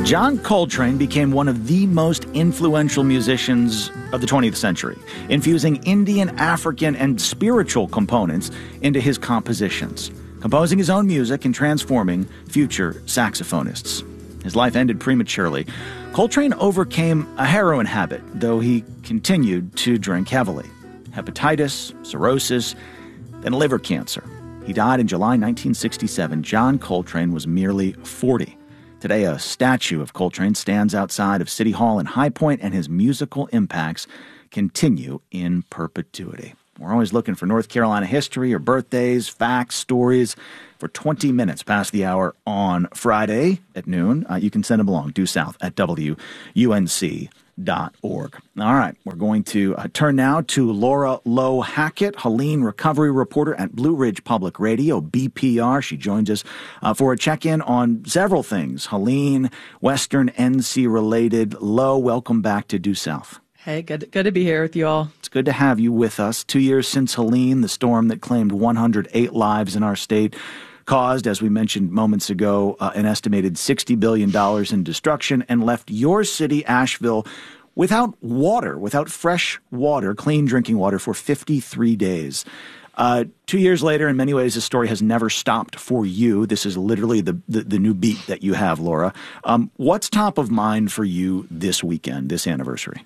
John Coltrane became one of the most influential musicians of the 20th century, infusing Indian, African, and spiritual components into his compositions, composing his own music and transforming future saxophonists. His life ended prematurely. Coltrane overcame a heroin habit, though he continued to drink heavily. Hepatitis, cirrhosis, then liver cancer. He died in July 1967. John Coltrane was merely 40. Today, a statue of Coltrane stands outside of City Hall in High Point, and his musical impacts continue in perpetuity. We're always looking for North Carolina history or birthdays, facts, stories. For 20 minutes past the hour on Friday at noon, you can send them along, due south at WUNC.org. All right, we're going to turn now to Laura Lowe Hackett, Helene recovery reporter at Blue Ridge Public Radio, BPR. She joins us for a check-in on several things. Helene, Western NC related. Lowe, welcome back to Due South. Hey, good to be here with you all. It's good to have you with us. 2 years since Helene, the storm that claimed 108 lives in our state, caused, as we mentioned moments ago, an estimated $60 billion in destruction, and left your city, Asheville, without water, without fresh water, clean drinking water, for 53 days. 2 years later, in many ways, the story has never stopped for you. This is literally the new beat that you have, Laura. What's top of mind for you this weekend, this anniversary?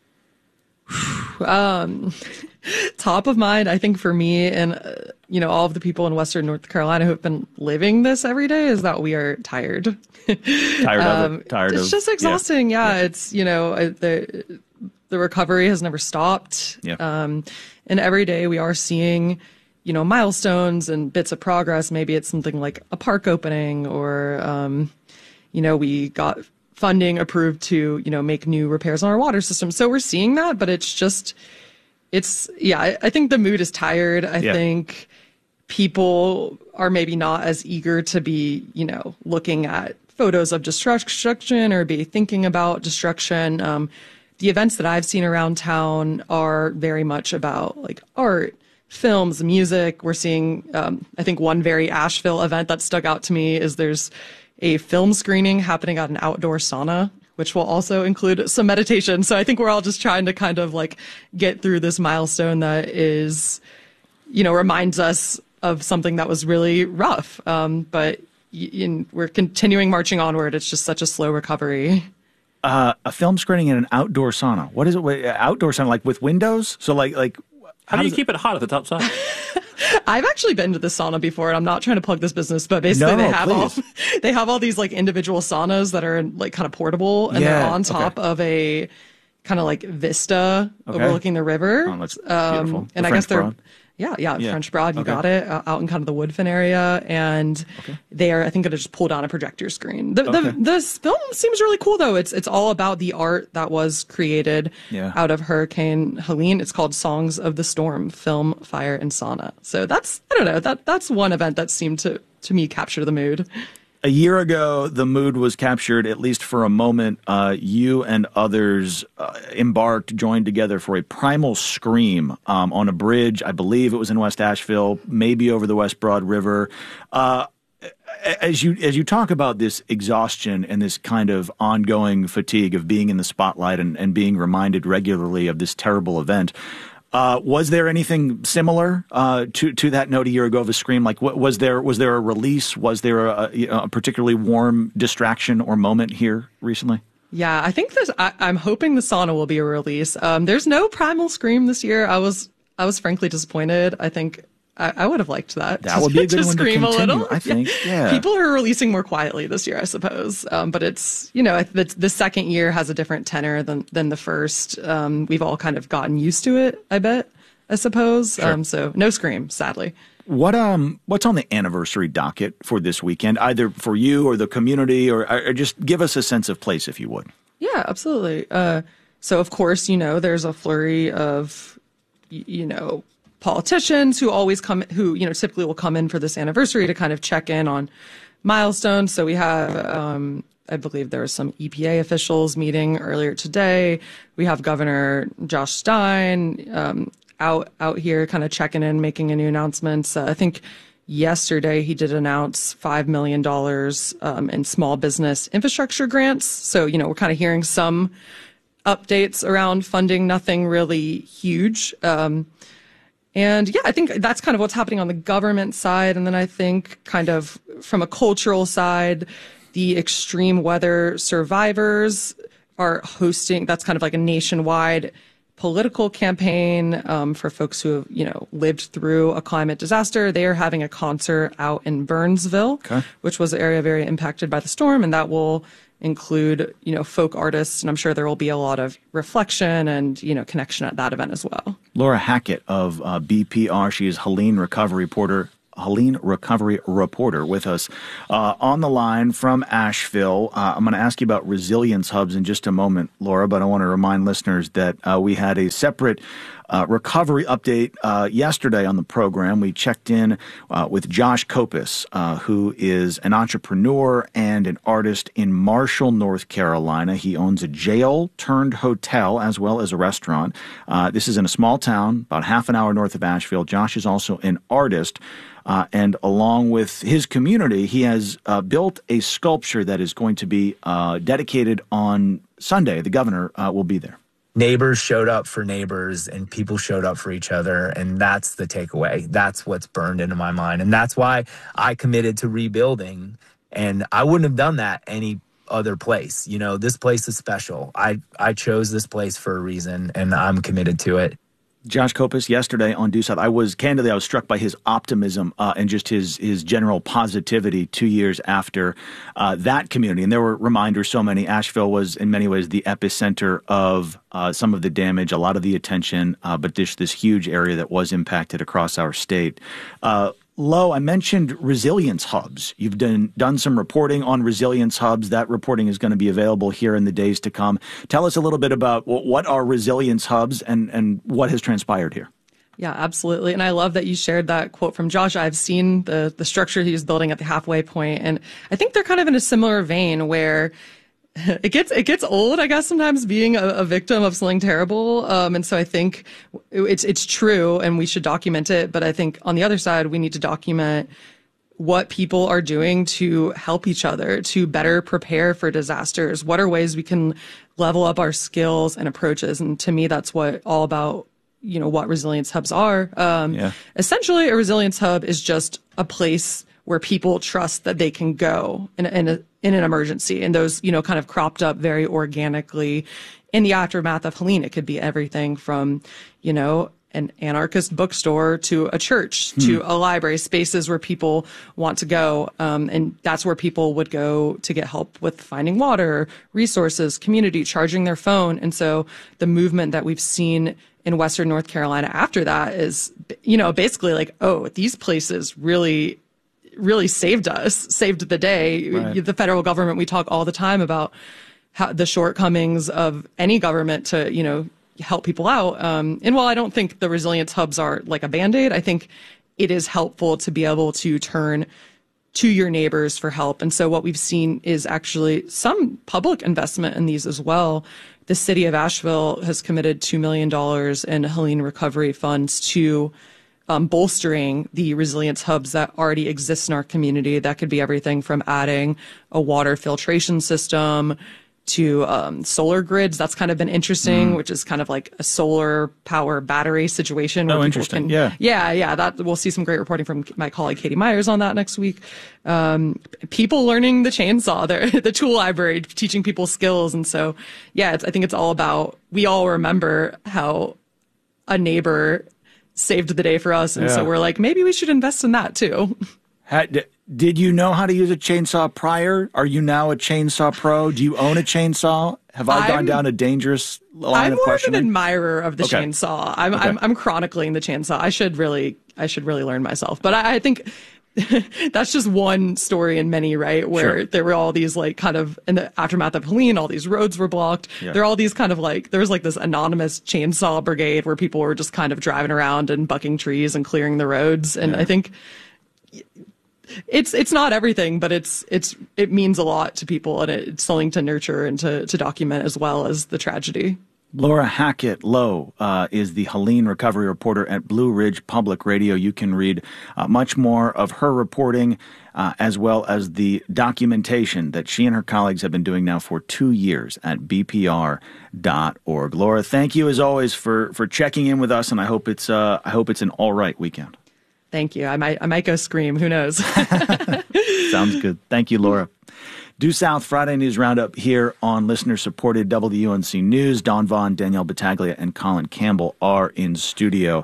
Top of mind, I think, for me and all of the people in Western North Carolina who have been living this every day is that we are tired. It's just exhausting. Yeah. It's the recovery has never stopped. Yeah. And every day we are seeing milestones and bits of progress. Maybe it's something like a park opening, or we got funding approved to, make new repairs on our water system. So we're seeing that, but I think the mood is tired. I think people are maybe not as eager to be, looking at photos of destruction or be thinking about destruction. The events that I've seen around town are very much about like art, films, music. We're seeing, I think one very Asheville event that stuck out to me is there's a film screening happening at an outdoor sauna, which will also include some meditation. So I think we're all just trying to kind of like get through this milestone that is, reminds us of something that was really rough. But we're continuing marching onward. It's just such a slow recovery. A film screening in an outdoor sauna. What is it? Outdoor sauna, like with windows? So like how do you keep it hot at the top side? I've actually been to the sauna before, and I'm not trying to plug this business, but basically they have all these like individual saunas that are like kind of portable, and they're on top of a kind of like vista overlooking the river. Oh, that's beautiful. And I guess they're French Broad. You got it, out in kind of the Woodfin area, and they are, I think, going to just pull down a projector screen. The film seems really cool, though. It's all about the art that was created out of Hurricane Helene. It's called Songs of the Storm: Film, Fire, and Sauna. So that's one event that seemed to me capture the mood. A year ago, the mood was captured, at least for a moment. You and others joined together for a primal scream on a bridge. I believe it was in West Asheville, maybe over the West Broad River. As you talk about this exhaustion and this kind of ongoing fatigue of being in the spotlight and being reminded regularly of this terrible event, was there anything similar to that note a year ago of a scream? Like, was there a release? Was there a particularly warm distraction or moment here recently? Yeah, I think I'm hoping the sauna will be a release. There's no primal scream this year. I was frankly disappointed. I think I would have liked that. That would be a good one to continue, a little. I think. Yeah. People are releasing more quietly this year, I suppose. But it's the second year has a different tenor than the first. We've all kind of gotten used to it, I suppose. Sure. So no scream, sadly. What's on the anniversary docket for this weekend, either for you or the community, or just give us a sense of place, if you would. Yeah, absolutely. So of course, there's a flurry of, politicians who typically will come in for this anniversary to kind of check in on milestones. So we have, I believe there were some EPA officials meeting earlier today. We have Governor Josh Stein out here kind of checking in, making any announcements. I think, yesterday he did announce $5 million in small business infrastructure grants. So, we're kind of hearing some updates around funding, nothing really huge. And yeah, I think that's kind of what's happening on the government side. And then I think kind of from a cultural side, the extreme weather survivors are hosting, that's kind of like a nationwide political campaign for folks who have, lived through a climate disaster. They are having a concert out in Burnsville, which was an area very impacted by the storm. And that will include, folk artists. And I'm sure there will be a lot of reflection and, connection at that event as well. Laura Hackett of BPR. She is Helene Recovery Reporter with us on the line from Asheville. I'm going to ask you about resilience hubs in just a moment, Laura, but I want to remind listeners that we had a separate recovery update yesterday on the program. We checked in with Josh Kopis, who is an entrepreneur and an artist in Marshall, North Carolina. He owns a jail-turned-hotel as well as a restaurant. This is in a small town, about half an hour north of Asheville. Josh is also an artist. And along with his community, he has built a sculpture that is going to be dedicated on Sunday. The governor will be there. Neighbors showed up for neighbors and people showed up for each other. And that's the takeaway. That's what's burned into my mind. And that's why I committed to rebuilding. And I wouldn't have done that any other place. This place is special. I chose this place for a reason and I'm committed to it. Josh Kopis yesterday on Due South. I was struck by his optimism and just his general positivity 2 years after that community. And there were reminders, so many. Asheville was in many ways the epicenter of some of the damage, a lot of the attention, but this huge area that was impacted across our state. Lo, I mentioned resilience hubs. You've done some reporting on resilience hubs. That reporting is going to be available here in the days to come. Tell us a little bit about what are resilience hubs and what has transpired here. Yeah, absolutely. And I love that you shared that quote from Josh. I've seen the structure he's building at the halfway point, and I think they're kind of in a similar vein where it gets old, I guess, sometimes being a victim of something terrible. And so I think it's true and we should document it. But I think on the other side, we need to document what people are doing to help each other, to better prepare for disasters. What are ways we can level up our skills and approaches? And to me, that's all about, what resilience hubs are. Essentially, a resilience hub is just a place where people trust that they can go in an emergency. And those, kind of cropped up very organically in the aftermath of Helene. It could be everything from, an anarchist bookstore to a church to a library, spaces where people want to go. And that's where people would go to get help with finding water, resources, community, charging their phone. And so the movement that we've seen in Western North Carolina after that is, basically like, oh, these places really saved us, saved the day. Right. The federal government, we talk all the time about how the shortcomings of any government to, help people out. And while I don't think the resilience hubs are like a Band-Aid, I think it is helpful to be able to turn to your neighbors for help. And so what we've seen is actually some public investment in these as well. The city of Asheville has committed $2 million in Helene recovery funds to bolstering the resilience hubs that already exist in our community. That could be everything from adding a water filtration system to solar grids. That's kind of been interesting, which is kind of like a solar power battery situation. Oh, interesting. Yeah. That we'll see some great reporting from my colleague Katie Myers on that next week. People learning the chainsaw, the tool library, teaching people skills. And so, I think it's all about, we all remember how a neighbor saved the day for us. And so we're like, maybe we should invest in that too. Did you know how to use a chainsaw prior? Are you now a chainsaw pro? Do you own a chainsaw? Have I gone down a dangerous line of questioning? I'm more of an admirer of the chainsaw. I'm chronicling the chainsaw. I should really learn myself. But I think that's just one story in many, right? Where there were all these like kind of in the aftermath of Helene, all these roads were blocked. Yeah. There are all these kind of like, there was like this anonymous chainsaw brigade where people were just kind of driving around and bucking trees and clearing the roads. And I think it's not everything, but it means a lot to people, and it's something to nurture and to document as well as the tragedy. Laura Hackett Lowe is the Helene recovery reporter at Blue Ridge Public Radio. You can read much more of her reporting as well as the documentation that she and her colleagues have been doing now for 2 years at bpr.org. Laura, thank you as always for checking in with us, and I hope it's an all right weekend. Thank you. I might go scream. Who knows? Sounds good. Thank you, Laura. Due South Friday News Roundup here on listener-supported WUNC News. Don Vaughn, Danielle Battaglia, and Colin Campbell are in studio.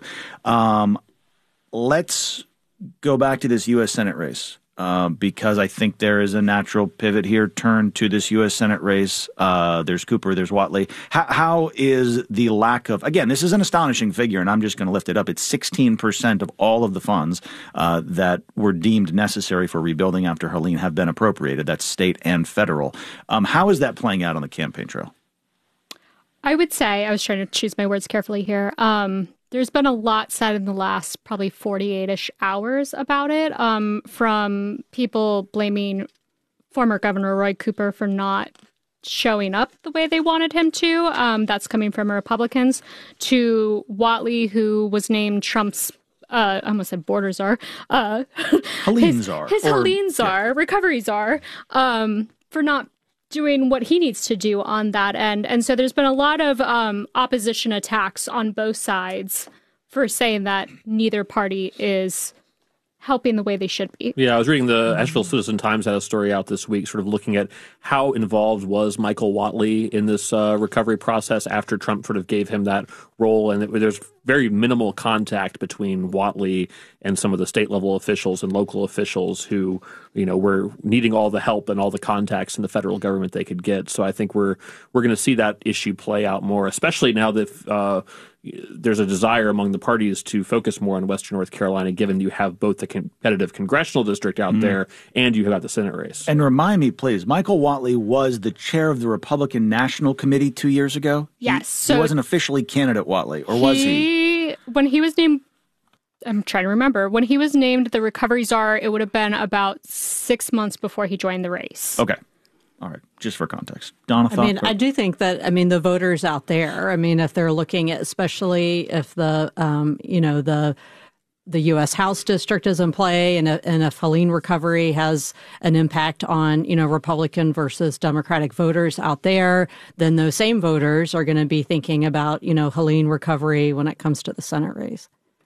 Let's go back to this U.S. Senate race because I think there is a natural pivot here, turn to this U.S. Senate race. There's Cooper, there's Whatley. How is the lack of – again, this is an astonishing figure, and I'm just going to lift it up. It's 16% of all of the funds that were deemed necessary for rebuilding after Helene have been appropriated. That's state and federal. How is that playing out on the campaign trail? I would say – I was trying to choose my words carefully here there's been a lot said in the last probably 48-ish hours about it, from people blaming former Governor Roy Cooper for not showing up the way they wanted him to. That's coming from Republicans, to Whatley, who was named Trump's I almost said border czar. Helene czar. His Helene czar, recovery czar, for not doing what he needs to do on that end. And so there's been a lot of opposition attacks on both sides for saying that neither party is helping the way they should be. Yeah, I was reading the Asheville Citizen-Times had a story out this week sort of looking at how involved was Michael Whatley in this recovery process after Trump sort of gave him that role. And there's very minimal contact between Whatley and some of the state-level officials and local officials who, you know, were needing all the help and all the contacts in the federal government they could get. So I think we're going to see that issue play out more, especially now that there's a desire among the parties to focus more on Western North Carolina, given you have both the competitive congressional district out there and you have the Senate race. And remind me, please, Michael Whatley was the chair of the Republican National Committee 2 years ago? Yes. He wasn't officially candidate Whatley, or was he? When he was named, I'm trying to remember, when he was named the recovery czar, it would have been about 6 months before he joined the race. Okay. All right, just for context. Donna, I do think that, the voters out there, if they're looking at, especially if the U.S. House district is in play and if Helene recovery has an impact on, Republican versus Democratic voters out there, then those same voters are going to be thinking about, Helene recovery when it comes to the Senate race.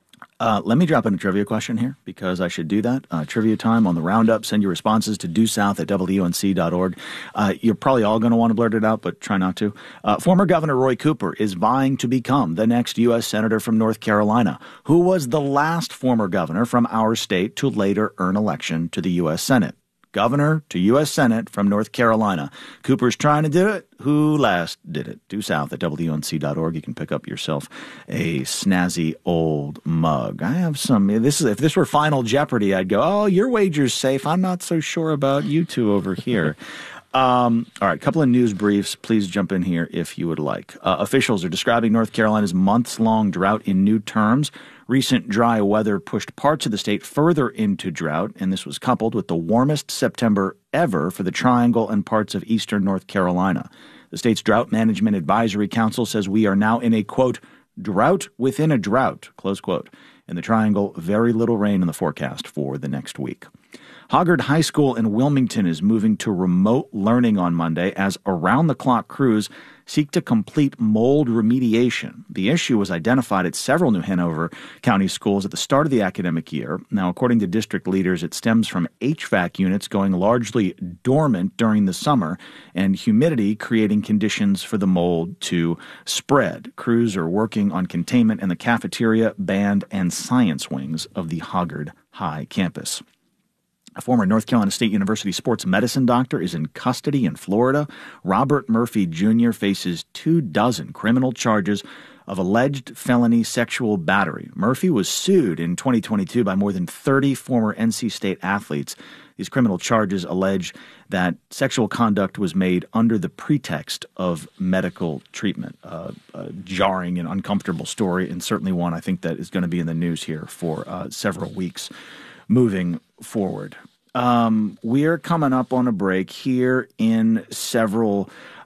Let me drop in a trivia question here because I should do that. Trivia time on the roundup. Send your responses to duesouth@WUNC.org. You're probably all going to want to blurt it out, but try not to. Former Governor Roy Cooper is vying to become the next U.S. Senator from North Carolina, who was the last former governor from our state to later earn election to the U.S. Senate. Governor to U.S. Senate from North Carolina. Cooper's trying to do it. Who last did it? Due South at WUNC.org. You can pick up yourself a snazzy old mug. I have some. If this were Final Jeopardy, I'd go, oh, your wager's safe. I'm not so sure about you two over here. All right, a couple of news briefs. Please jump in here if you would like. Officials are describing North Carolina's months-long drought in new terms. Recent dry weather pushed parts of the state further into drought, and this was coupled with the warmest September ever for the Triangle and parts of eastern North Carolina. The state's Drought Management Advisory Council says we are now in a, quote, drought within a drought, close quote. In the Triangle, very little rain in the forecast for the next week. Hoggard High School in Wilmington is moving to remote learning on Monday as around-the-clock crews seek to complete mold remediation. The issue was identified at several New Hanover County schools at the start of the academic year. Now, according to district leaders, it stems from HVAC units going largely dormant during the summer and humidity creating conditions for the mold to spread. Crews are working on containment in the cafeteria, band, and science wings of the Hoggard High campus. A former North Carolina State University sports medicine doctor is in custody in Florida. Robert Murphy Jr. faces 24 criminal charges of alleged felony sexual battery. Murphy was sued in 2022 by more than 30 former NC State athletes. These criminal charges allege that sexual conduct was made under the pretext of medical treatment. A jarring and uncomfortable story, and certainly one I think that is going to be in the news here for several weeks moving forward. We are coming up on a break here in several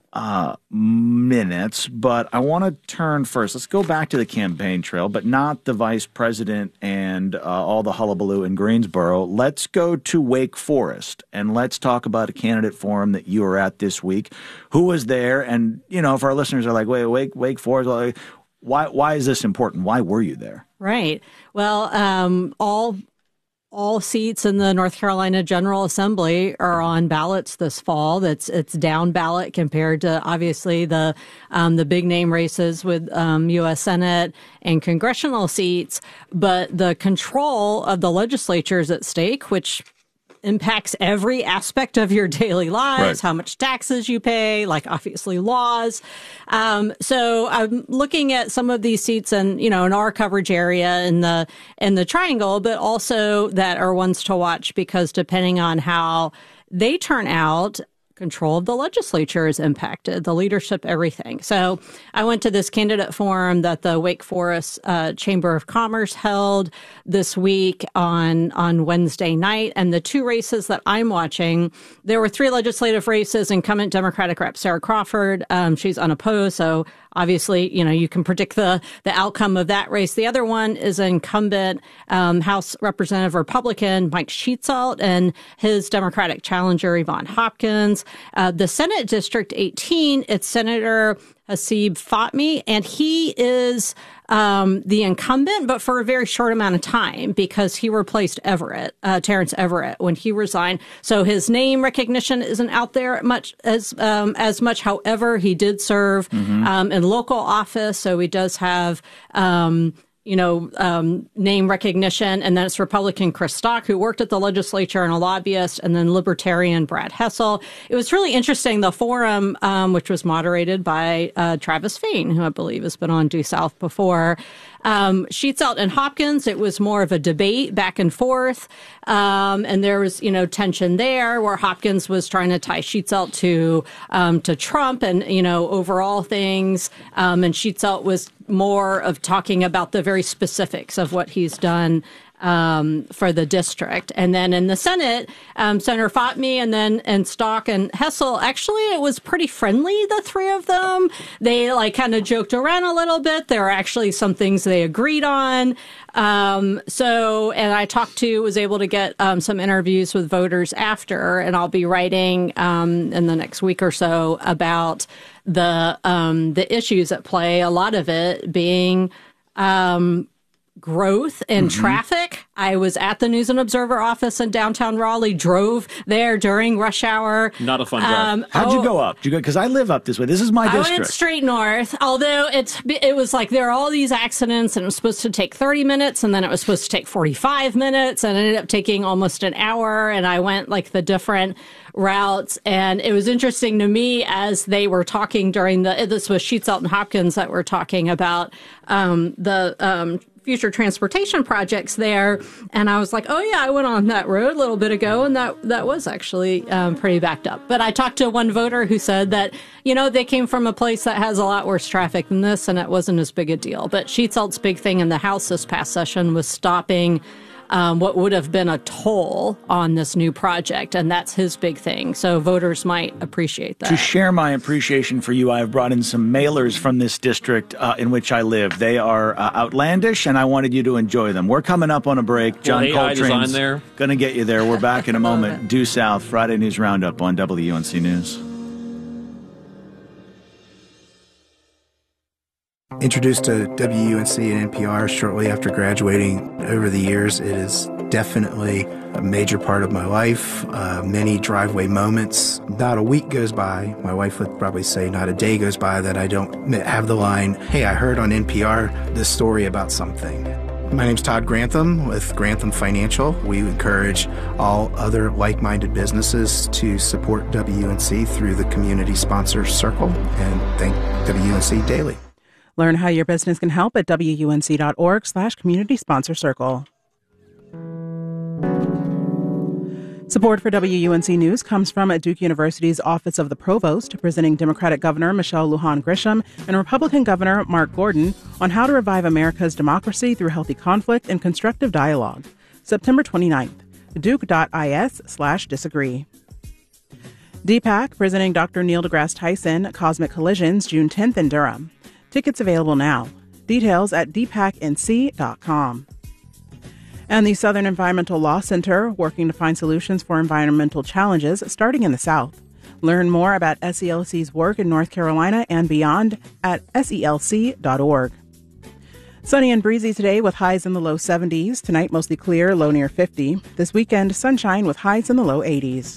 minutes, but I want to turn first. Let's go back to the campaign trail, but not the vice president and all the hullabaloo in Greensboro. Let's go to Wake Forest, and let's talk about a candidate forum that you were at this week. Who was there? And, if our listeners are like, wait, Wake Forest, why is this important? Why were you there? Right. Well, all seats in the North Carolina General Assembly are on ballots this fall. It's down ballot compared to obviously the big name races with U.S. Senate and congressional seats. But the control of the legislature is at stake, which impacts every aspect of your daily lives, right. How much taxes you pay, like obviously laws. So I'm looking at some of these seats in our coverage area in the Triangle, but also that are ones to watch because depending on how they turn out, control of the legislature is impacted, the leadership, everything. So I went to this candidate forum that the Wake Forest Chamber of Commerce held this week on Wednesday night. And the two races that I'm watching, there were 3 legislative races. Incumbent Democratic Rep Sarah Crawford, she's unopposed. So obviously, you can predict the outcome of that race. The other one is incumbent House Representative Republican Mike Sheetzolt and his Democratic challenger Yvonne Hopkins. The Senate District 18, it's Senator Hasib Fatmi, and he is the incumbent, but for a very short amount of time because he replaced Terrence Everett, when he resigned. So his name recognition isn't out there as much. However, he did serve in local office, so he does have name recognition. And then it's Republican Chris Stock, who worked at the legislature and a lobbyist, and then Libertarian Brad Hessel. It was really interesting. The forum, which was moderated by Travis Fain, who I believe has been on Due South before. Sheetzolt and Hopkins, it was more of a debate back and forth. And there was, tension there where Hopkins was trying to tie Sheetzolt to Trump and, overall things. And Sheetzolt was more of talking about the very specifics of what he's done for the district. And then in the Senate, Senator Fatmi and Stock and Hessel, actually, it was pretty friendly, the three of them. They kind of joked around a little bit. There were actually some things they agreed on. And I was able to get some interviews with voters after, and I'll be writing in the next week or so about the issues at play, a lot of it being growth and traffic. I was at the News and Observer office in downtown Raleigh, drove there during rush hour. Not a fun drive. How'd you go up? Because I live up this way. This is my district. I went straight north, although it was like there are all these accidents and it was supposed to take 30 minutes and then it was supposed to take 45 minutes and it ended up taking almost an hour, and I went the different routes. And it was interesting to me as they were talking this was Sheetzolt and Hopkins that were talking about the future transportation projects there. And I was like, oh yeah, I went on that road a little bit ago, and that was actually pretty backed up. But I talked to one voter who said that, they came from a place that has a lot worse traffic than this, and it wasn't as big a deal. But Sheetzolt's big thing in the House this past session was stopping what would have been a toll on this new project, and that's his big thing. So voters might appreciate that. To share my appreciation for you, I have brought in some mailers from this district in which I live. They are outlandish, and I wanted you to enjoy them. We're coming up on a break. John Coltrane's going to get you there. We're back in a moment. Due South, Friday News Roundup on WUNC News. Introduced to WUNC and NPR shortly after graduating. Over the years, it is definitely a major part of my life. Many driveway moments. Not a week goes by, my wife would probably say not a day goes by, that I don't have the line, hey, I heard on NPR this story about something. My name's Todd Grantham with Grantham Financial. We encourage all other like-minded businesses to support WUNC through the Community Sponsor Circle, and thank WUNC daily. Learn how your business can help at WUNC.org/community sponsor circle. Support for WUNC News comes from Duke University's Office of the Provost, presenting Democratic Governor Michelle Lujan Grisham and Republican Governor Mark Gordon on how to revive America's democracy through healthy conflict and constructive dialogue. September 29th, duke.is/disagree. DPAC, presenting Dr. Neil deGrasse Tyson, Cosmic Collisions, June 10th in Durham. Tickets available now. Details at dpacnc.com. And the Southern Environmental Law Center, working to find solutions for environmental challenges starting in the South. Learn more about SELC's work in North Carolina and beyond at selc.org. Sunny and breezy today with highs in the low 70s. Tonight, mostly clear, low near 50. This weekend, sunshine with highs in the low 80s.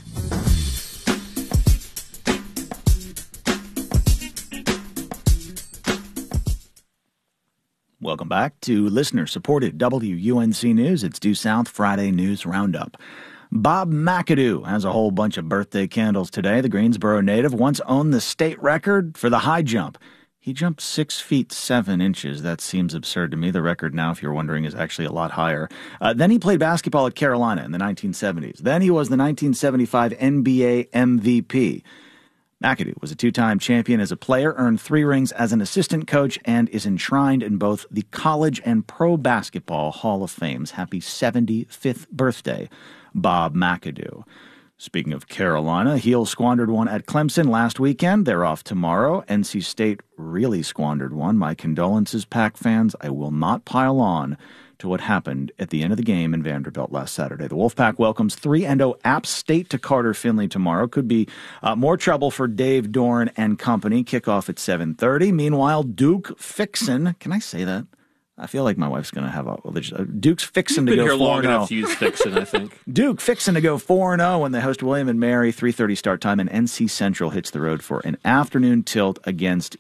Welcome back to listener-supported WUNC News. It's Due South Friday News Roundup. Bob McAdoo has a whole bunch of birthday candles today. The Greensboro native once owned the state record for the high jump. He jumped 6 feet 7 inches. That seems absurd to me. The record now, if you're wondering, is actually a lot higher. Then he played basketball at Carolina in the 1970s. Then he was the 1975 NBA MVP. McAdoo was a two-time champion as a player, earned 3 rings as an assistant coach, and is enshrined in both the College and Pro Basketball Hall of Fames. Happy 75th birthday, Bob McAdoo. Speaking of Carolina, Heels squandered one at Clemson last weekend. They're off tomorrow. NC State really squandered one. My condolences, Pac fans. I will not pile on to what happened at the end of the game in Vanderbilt last Saturday. The Wolfpack welcomes 3-0 App State to Carter Finley tomorrow. Could be more trouble for Dave Dorn and company. Kickoff at 7:30. Meanwhile, Duke fixin'. Can I say that? I feel like my wife's going to have Duke's fixin' to go 4-0. You've been here long enough to use fixin', I think. Duke fixin' to go 4-0 when they host William and Mary. 3:30 start time, and NC Central hits the road for an afternoon tilt against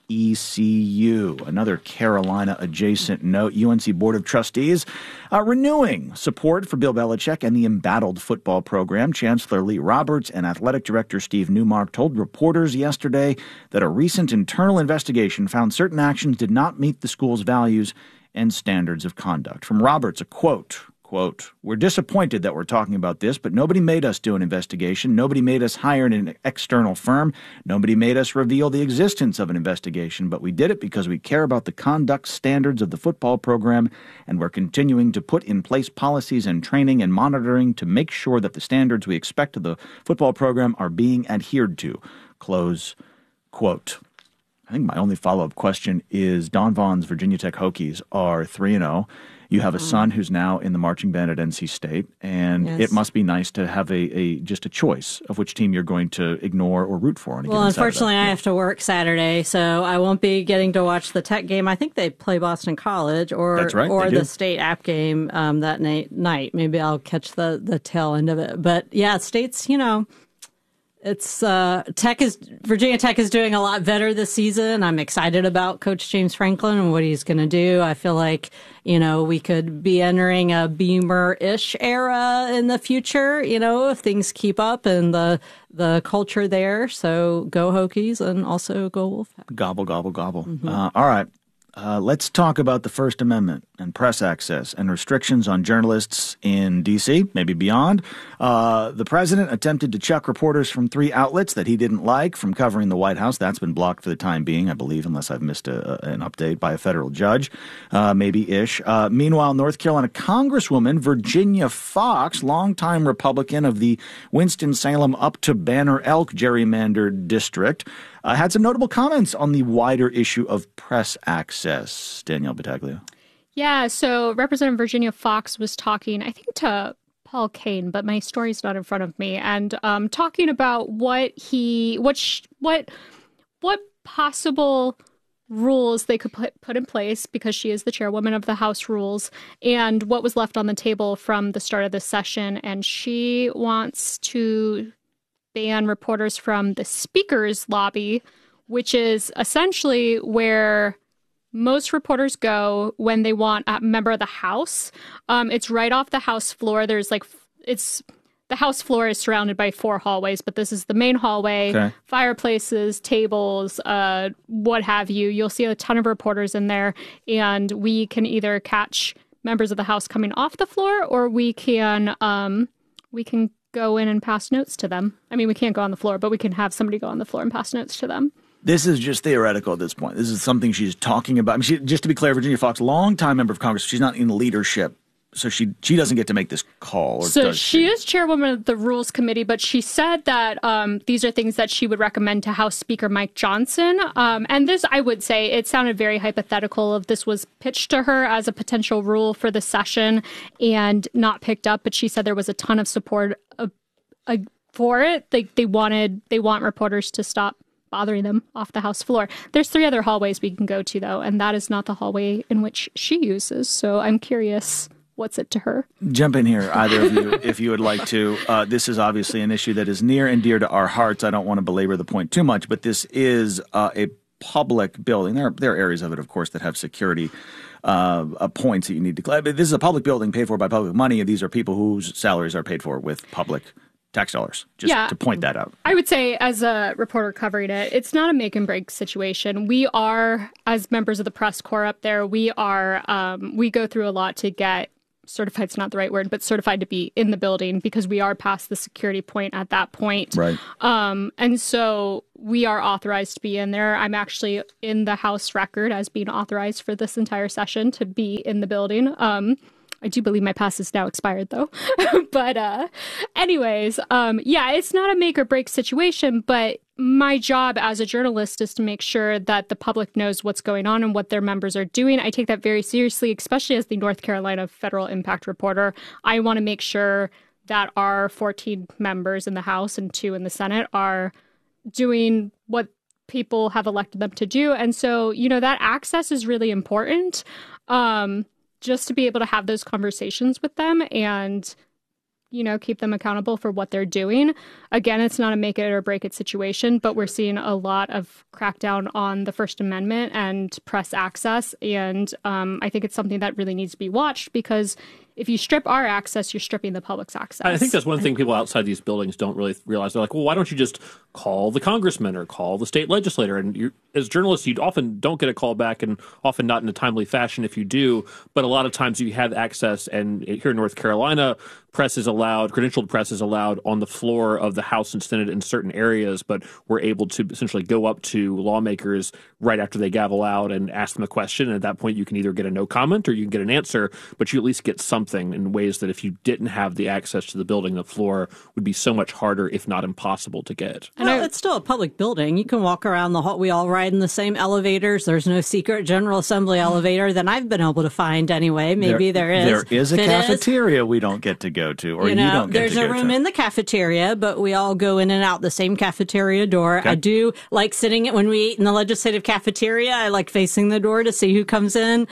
ECU. Another Carolina-adjacent note, UNC Board of Trustees renewing support for Bill Belichick and the embattled football program. Chancellor Lee Roberts and Athletic Director Steve Newmark told reporters yesterday that a recent internal investigation found certain actions did not meet the school's values and standards of conduct. From Roberts, a quote, "We're disappointed that we're talking about this, but nobody made us do an investigation. Nobody made us hire an external firm. Nobody made us reveal the existence of an investigation, but we did it because we care about the conduct standards of the football program, and we're continuing to put in place policies and training and monitoring to make sure that the standards we expect of the football program are being adhered to." Close quote. I think my only follow-up question is Don Vaughn's Virginia Tech Hokies are 3-0. You have a son who's now in the marching band at NC State, and It must be nice to have just a choice of which team you're going to ignore or root for on a given Saturday. Unfortunately, I have to work Saturday, so I won't be getting to watch the Tech game. I think they play Boston College or the state app game that night. Maybe I'll catch the tail end of it. But yeah, State's, it's Virginia Tech is doing a lot better this season. I'm excited about Coach James Franklin and what he's going to do. I feel like, we could be entering a Beamer-ish era in the future, if things keep up and the culture there. So go Hokies and also go Wolfpack. Gobble, gobble, gobble. Mm-hmm. All right. Let's talk about the First Amendment and press access and restrictions on journalists in D.C., maybe beyond. The president attempted to chuck reporters from 3 outlets that he didn't like from covering the White House. That's been blocked for the time being, I believe, unless I've missed an update by a federal judge, maybe-ish. Meanwhile, North Carolina Congresswoman Virginia Foxx, longtime Republican of the Winston-Salem up to Banner Elk gerrymandered district, had some notable comments on the wider issue of press access. Danielle Battaglia. Yeah, so Representative Virginia Foxx was talking, I think, to Paul Kane, but my story's not in front of me, and talking about what possible rules they could put in place, because she is the chairwoman of the House Rules, and what was left on the table from the start of the session. And she wants to ban reporters from the Speaker's Lobby, which is essentially where most reporters go when they want a member of the House. It's right off the House floor. The House floor is surrounded by 4 hallways, but this is the main hallway, okay. Fireplaces, tables, what have you. You'll see a ton of reporters in there, and we can either catch members of the House coming off the floor, or we can go in and pass notes to them. I mean, we can't go on the floor, but we can have somebody go on the floor and pass notes to them. This is just theoretical at this point. This is something she's talking about. I mean, just to be clear, Virginia Foxx, longtime member of Congress. She's not in leadership So she doesn't get to make this call, or so does she is chairwoman of the Rules Committee, but she said that these are things that she would recommend to House Speaker Mike Johnson. And this, I would say, it sounded very hypothetical if this was pitched to her as a potential rule for the session and not picked up. But she said there was a ton of support for it. They want reporters to stop bothering them off the House floor. There's 3 other hallways we can go to, though, and that is not the hallway in which she uses. So I'm curious. What's it to her? Jump in here, either of you, if you would like to. This is obviously an issue that is near and dear to our hearts. I don't want to belabor the point too much, but this is a public building. There are areas of it, of course, that have security points that you need to collect. This is a public building paid for by public money, and these are people whose salaries are paid for with public tax dollars, just to point that out. I would say, as a reporter covering it, it's not a make and break situation. We are, as members of the press corps up there, we go through a lot to get certified, it's not the right word, but certified to be in the building because we are past the security point at that point. Right. And so we are authorized to be in there. I'm actually in the House record as being authorized for this entire session to be in the building. I do believe my pass is now expired, though. But anyways, it's not a make or break situation, but my job as a journalist is to make sure that the public knows what's going on and what their members are doing. I take that very seriously, especially as the North Carolina Federal Impact Reporter. I want to make sure that our 14 members in the House and 2 in the Senate are doing what people have elected them to do. And so, that access is really important. Just to be able to have those conversations with them and, keep them accountable for what they're doing. Again, it's not a make it or break it situation, but we're seeing a lot of crackdown on the First Amendment and press access. And I think it's something that really needs to be watched because if you strip our access, you're stripping the public's access. I think that's one thing people outside these buildings don't really realize. They're like, well, why don't you just call the congressman or call the state legislator? And as journalists, you often don't get a call back and often not in a timely fashion if you do. But a lot of times you have access. And here in North Carolina, press is allowed, credentialed press is allowed on the floor of the House and Senate in certain areas. But we're able to essentially go up to lawmakers right after they gavel out and ask them a question. And at that point, you can either get a no comment or you can get an answer, but you at least get something in ways that if you didn't have the access to the building, the floor would be so much harder, if not impossible, to get. Well, it's still a public building. You can walk around the hall. We all ride in the same elevators. There's no secret General Assembly elevator that I've been able to find anyway. Maybe there is. There is a cafeteria we don't get to go to, or you don't get to go to. There's a room in the cafeteria, but we all go in and out the same cafeteria door. Okay. I do like sitting when we eat in the legislative cafeteria. I like facing the door to see who comes in.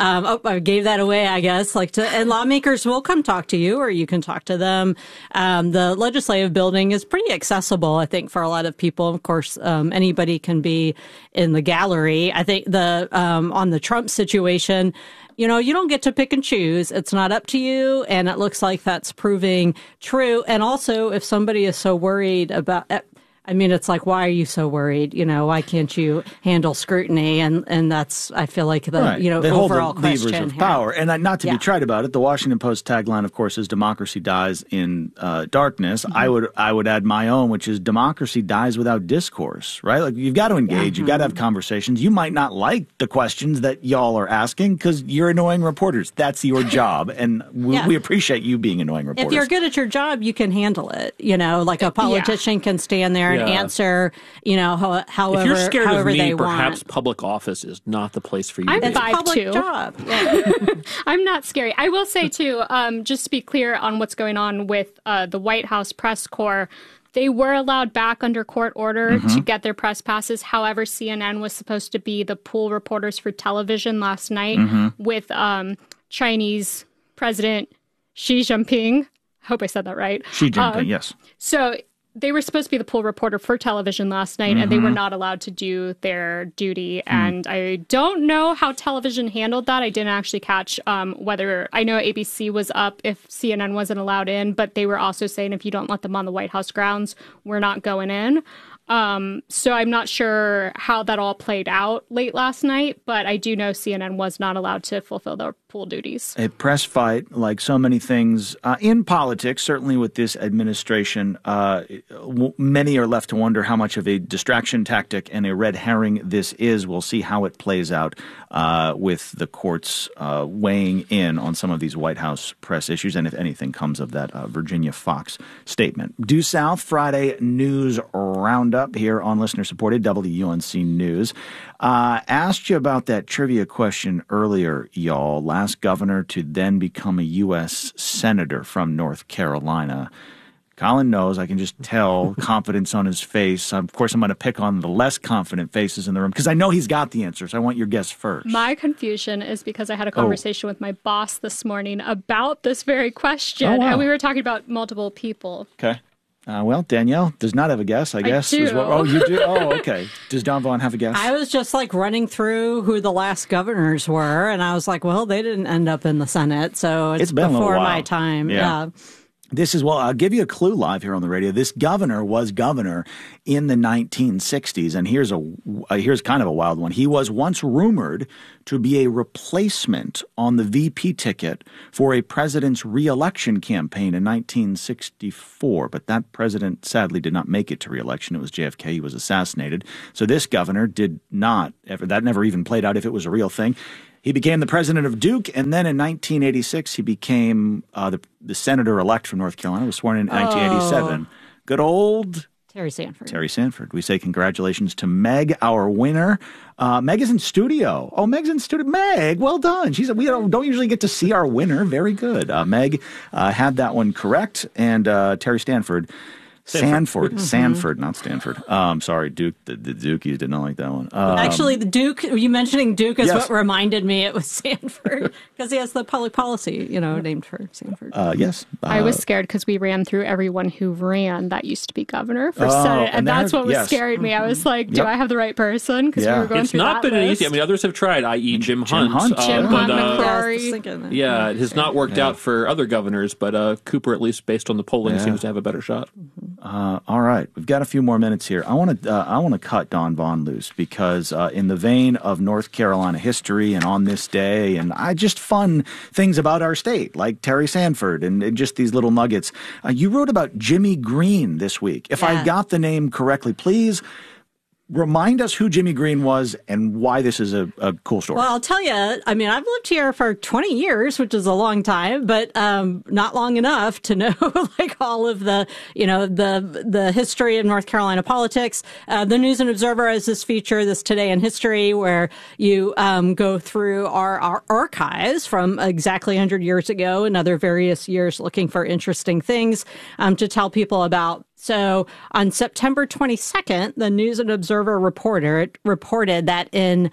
I gave that away, I guess. And lawmakers will come talk to you, or you can talk to them. The legislative building is pretty accessible, I think, for a lot of people. Of course, anybody can be in the gallery. I think on the Trump situation, you don't get to pick and choose. It's not up to you. And it looks like that's proving true. And also, if somebody is so worried about it's like, why are you so worried? Why can't you handle scrutiny? And that's, I feel like, the they overall hold the levers question of power. And not to be trite about it, the Washington Post tagline, of course, is "Democracy dies in darkness." Mm-hmm. I would add my own, which is "Democracy dies without discourse." Right? Like, you've got to engage, you've got to have conversations. You might not like the questions that y'all are asking because you're annoying reporters. That's your job, and we appreciate you being annoying reporters. If you're good at your job, you can handle it. Like a politician can stand there and answer, however if you're scared however of me, they perhaps want. public office is not the place for you. I'm to be. 5'2". Job. Yeah. I'm not scary. I will say too, just to be clear on what's going on with the White House press corps. They were allowed back under court order to get their press passes. However, CNN was supposed to be the pool reporters for television last night with Chinese President Xi Jinping. I hope I said that right. Xi Jinping, yes. So they were supposed to be the pool reporter for television last night, and they were not allowed to do their duty. And I don't know how television handled that. I didn't actually catch whether, I know ABC was up if CNN wasn't allowed in, but they were also saying if you don't let them on the White House grounds, we're not going in. So I'm not sure how that all played out late last night, but I do know CNN was not allowed to fulfill their pool duties. A press fight, like so many things in politics, certainly with this administration, many are left to wonder how much of a distraction tactic and a red herring this is. We'll see how it plays out with the courts weighing in on some of these White House press issues, and if anything comes of that Virginia Fox statement. Due South Friday News Roundup here on listener-supported WUNC News. Asked you about that trivia question earlier, y'all. Last governor to then become a U.S. senator from North Carolina. Colin knows. I can just tell confidence on his face. Of course, I'm going to pick on the less confident faces in the room because I know he's got the answers. I want your guess first. My confusion is because I had a conversation with my boss this morning about this very question, and we were talking about multiple people. Okay. Well, Danielle does not have a guess, I guess. Do. Oh, you do? Oh, okay. Does Don Vaughn have a guess? I was just like running through who the last governors were, and I was like, well, they didn't end up in the Senate, so it's been before a little while. my time. Yeah. This is, I'll give you a clue live here on the radio. This governor was governor in the 1960s, and here's kind of a wild one. He was once rumored to be a replacement on the VP ticket for a president's re-election campaign in 1964, but that president sadly did not make it to re-election. It was JFK. He was assassinated. So this governor did not ever, that never even played out if it was a real thing. He became the president of Duke, and then in 1986, he became the senator-elect from North Carolina. He was sworn in 1987. Good old Terry Sanford. Terry Sanford. We say congratulations to Meg, our winner. Meg is in studio. Oh, Meg's in studio. Meg, well done. We don't usually get to see our winner. Very good. Meg had that one correct, and Terry Sanford, not Stanford. Sorry, Duke. The Dukies did not like that one. Actually, the Duke, you mentioning Duke is what reminded me it was Sanford because he has the public policy, named for Sanford. Yes. I was scared because we ran through everyone who ran that used to be governor for Senate, and that's what was scaring me. I was like, do I have the right person? Because we were going through that It's not been easy. I mean, others have tried, i.e. Jim Hunt. Jim Hunt, McCrory. It has not worked out for other governors, but Cooper, at least based on the polling, seems to have a better shot. All right, we've got a few more minutes here. I want to cut Don Vaughn loose because in the vein of North Carolina history and on this day, and just fun things about our state, like Terry Sanford and just these little nuggets. You wrote about Jimmy Green this week. If I got the name correctly, please remind us who Jimmy Green was and why this is a cool story. Well, I'll tell you, I mean, I've lived here for 20 years, which is a long time, but not long enough to know like all of the, the history of North Carolina politics. The News and Observer has this feature, this Today in History, where you go through our archives from exactly 100 years ago and other various years looking for interesting things to tell people about. So on September 22nd, the News and Observer reported that in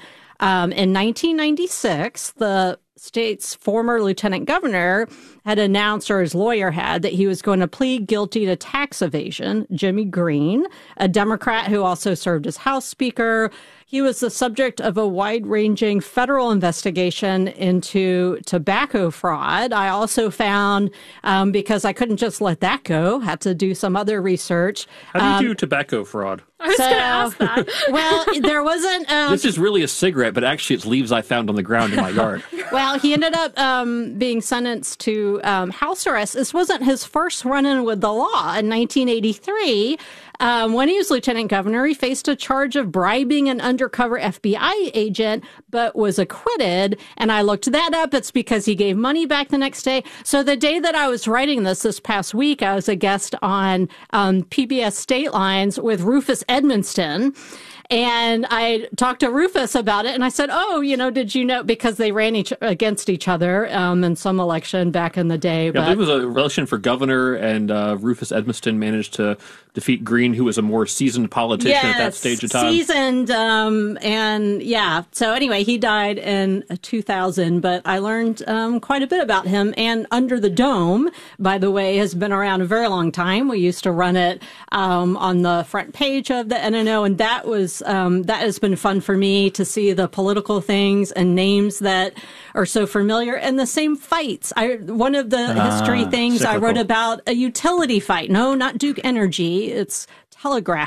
1996, the state's former lieutenant governor had announced, or his lawyer had, that he was going to plead guilty to tax evasion. Jimmy Green, a Democrat who also served as House Speaker. He was the subject of a wide-ranging federal investigation into tobacco fraud. I also found, because I couldn't just let that go, had to do some other research. How do you do tobacco fraud? I was going to ask that. Well, there wasn't... this is really a cigarette, but actually it's leaves I found on the ground in my yard. Well, he ended up being sentenced to house arrest. This wasn't his first run-in with the law. In 1983, when he was lieutenant governor, he faced a charge of bribing an undercover FBI agent, but was acquitted. And I looked that up. It's because he gave money back the next day. So the day that I was writing this past week, I was a guest on PBS State Lines with Rufus Edmonston. And I talked to Rufus about it, and I said, did you know, because they ran against each other in some election back in the day. Yeah, it was a election for governor, and Rufus Edmonston managed to defeat Green, who was a more seasoned politician at that stage of time. Seasoned, So anyway, he died in 2000, but I learned quite a bit about him. And Under the Dome, by the way, has been around a very long time. We used to run it on the front page of the NNO, and that has been fun for me to see the political things and names that are so familiar and the same fights. One of the history things cyclical. I wrote about a utility fight. No, not Duke Energy. It's Telegraph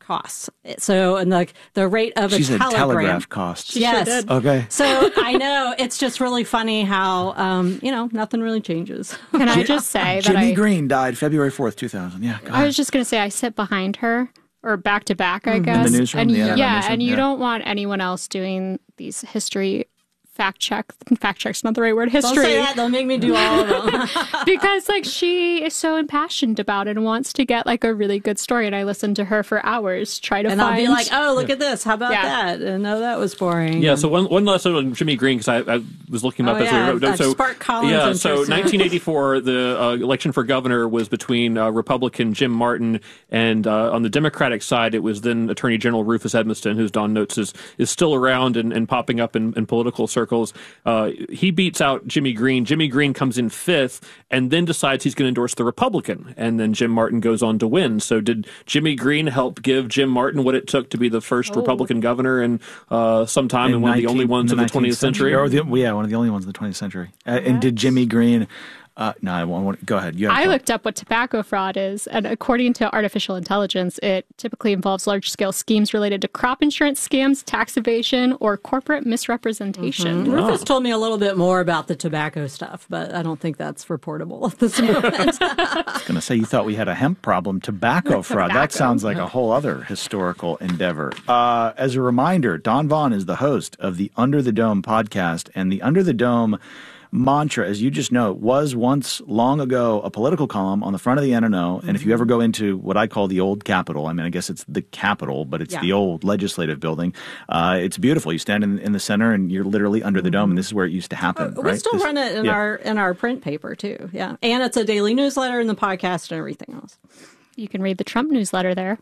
costs. So, and the rate of she a said telegram. telegraph costs. Yes. Sure did. Okay. So I know it's just really funny how, nothing really changes. Can I just say that Jimmy Green died February 4th, 2000. Yeah, go I ahead. was just going to say I sit behind her, or back to back, I guess. In the newsroom? And The NMN newsroom? and you Yeah. don't want anyone else doing these history fact check's not the right word, Don't history. say that. They'll make me do all of them. Because like she is so impassioned about it and wants to get like a really good story, and I listen to her for hours, try to And find. I'll be like, oh, look at this. How about Yeah. that? And no, that was boring. Yeah, so one last note on Jimmy Green, because I was looking him up Oh, as yeah, we wrote. that So, sparked Colin's yeah, interest. so 1984, the election for governor was between Republican Jim Martin and on the Democratic side, it was then Attorney General Rufus Edmisten, who's Don notes is still around and popping up in political circles. He beats out Jimmy Green. Jimmy Green comes in fifth and then decides he's going to endorse the Republican. And then Jim Martin goes on to win. So did Jimmy Green help give Jim Martin what it took to be the first Republican governor in some time and one of the only ones of the 20th century? Or one of the only ones in the 20th century. And did Jimmy Green... no, I won't. Go ahead. I looked up what tobacco fraud is, and according to artificial intelligence, it typically involves large-scale schemes related to crop insurance scams, tax evasion, or corporate misrepresentation. Mm-hmm. Rufus told me a little bit more about the tobacco stuff, but I don't think that's reportable at this moment. I was going to say, you thought we had a hemp problem. Tobacco fraud. That sounds like a whole other historical endeavor. As a reminder, Don Vaughn is the host of the Under the Dome podcast, and the Under the Dome mantra, as you just know, was once long ago a political column on the front of the NNO. And if you ever go into what I call the old Capitol, I mean, I guess it's the Capitol, but it's the old legislative building. It's beautiful. You stand in the center and you're literally under the dome. And this is where it used to happen. We still run it in our print paper too. Yeah. And it's a daily newsletter and the podcast and everything else. You can read the Trump newsletter there.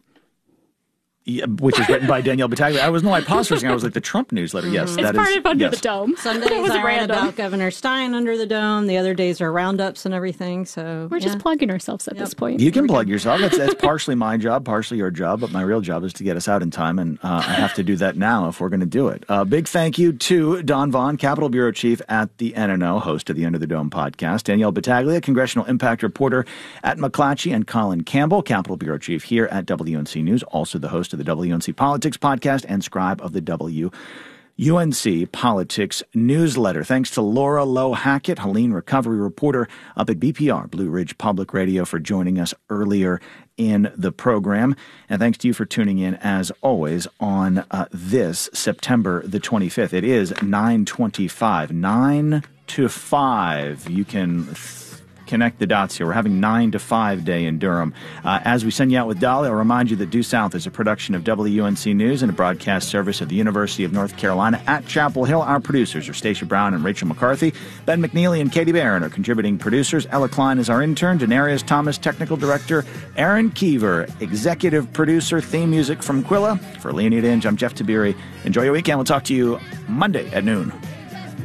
Yeah, which is written by Danielle Battaglia. I paused for a second. I was like, the Trump newsletter. Yes, It's that part is. of Under yes. the Dome. Sundays It was I write random. about Governor Stein under the dome. The other days are roundups and everything. So We're just plugging ourselves at this point. You can plug yourself. That's partially my job, partially your job, but my real job is to get us out in time, and I have to do that now if we're going to do it. Big thank you to Don Vaughn, Capitol Bureau Chief at the NNO, host of the Under the Dome podcast, Danielle Battaglia, Congressional Impact Reporter at McClatchy, and Colin Campbell, Capitol Bureau Chief here at WUNC News, also the host of the WUNC Politics podcast and scribe of the WUNC Politics newsletter. Thanks to Laura Lowe Hackett, Helene Recovery Reporter up at BPR, Blue Ridge Public Radio, for joining us earlier in the program. And thanks to you for tuning in, as always, on this September the 25th. It is 9:25, 9 to 5. You can connect the dots here. We're having 9 to 5 day in Durham. As we send you out with Dolly, I'll remind you that Due South is a production of WUNC News and a broadcast service of the University of North Carolina at Chapel Hill. Our producers are Stacia Brown and Rachel McCarthy. Ben McNeely and Katie Barron are contributing producers. Ella Klein is our intern. Denarius Thomas, technical director. Aaron Keever, executive producer. Theme music from Quilla. For Leonid Inge, I'm Jeff Tabiri. Enjoy your weekend. We'll talk to you Monday at noon.